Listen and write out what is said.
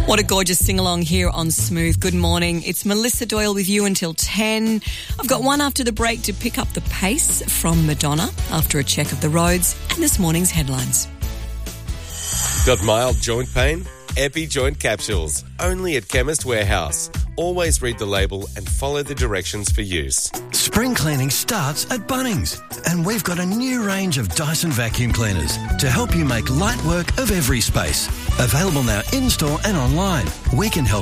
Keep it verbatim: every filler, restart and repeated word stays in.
What a gorgeous sing-along here on Smooth. Good morning. It's Melissa Doyle with you until ten. I've got one after the break to pick up the pace from Madonna after a check of the roads and this morning's headlines. Got mild joint pain? Epi Joint Capsules. Only at Chemist Warehouse. Always read the label and follow the directions for use. Spring cleaning starts at Bunnings, and we've got a new range of Dyson vacuum cleaners to help you make light work of every space. Available now in-store and online. We can help